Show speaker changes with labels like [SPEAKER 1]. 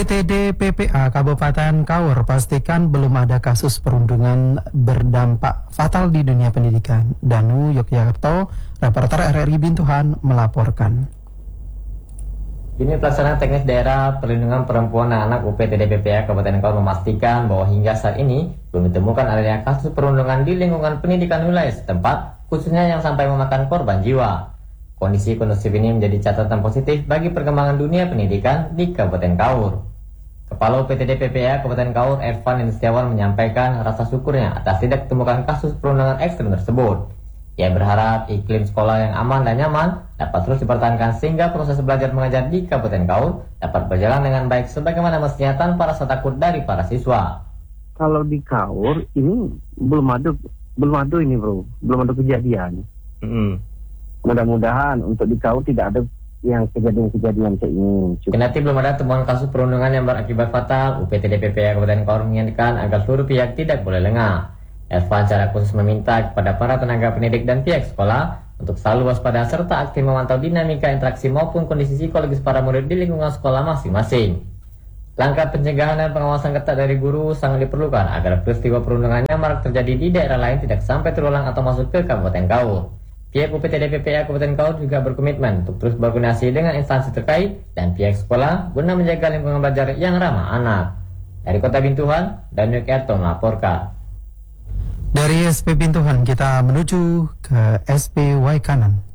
[SPEAKER 1] PTD PPA Kabupaten Kaur pastikan belum ada kasus perundungan berdampak fatal di dunia pendidikan. Danu Yogyakarta, reporter RRI Bintuhan melaporkan.
[SPEAKER 2] Unit Pelaksana Teknis Daerah Perlindungan Perempuan dan Anak UPTD PPA Kabupaten Kaur memastikan bahwa hingga saat ini belum ditemukan adanya kasus perundungan di lingkungan pendidikan wilayah setempat, khususnya yang sampai memakan korban jiwa. Kondisi kondusif ini menjadi catatan positif bagi perkembangan dunia pendidikan di Kabupaten Kaur. Kepala UPTD PPA Kabupaten Kaur, Ervan Setiawan, menyampaikan rasa syukurnya atas tidak ditemukan kasus perundungan ekstrem tersebut. Ia berharap iklim sekolah yang aman dan nyaman dapat terus dipertahankan sehingga proses belajar mengajar di Kabupaten Kaur dapat berjalan dengan baik sebagaimana mestinya tanpa rasa takut dari para siswa.
[SPEAKER 3] Kalau di Kaur ini belum ada ini bro, belum ada kejadian. Mudah-mudahan untuk di Kaur tidak ada yang kejadian kayak ini.
[SPEAKER 2] Kendati belum ada temuan kasus perundungan yang berakibat fatal, UPTD PPA Kabupaten Kaur mengingatkan agar seluruh pihak tidak boleh lengah. Ervan secara khusus meminta kepada para tenaga pendidik dan pihak sekolah untuk selalu waspada serta aktif memantau dinamika interaksi maupun kondisi psikologis para murid di lingkungan sekolah masing-masing. Langkah pencegahan dan pengawasan ketat dari guru sangat diperlukan agar peristiwa perundungan yang marak terjadi di daerah lain tidak sampai terulang atau masuk ke Kabupaten Kaur. Pihak UPTD PPA Kabupaten Kaur juga berkomitmen untuk terus berkoordinasi dengan instansi terkait dan pihak sekolah guna menjaga lingkungan belajar yang ramah anak. Dari Kota Bintuhan, Danu Yogyakarta melaporkan.
[SPEAKER 1] Dari SP Bintuhan kita menuju ke SP Waikanan.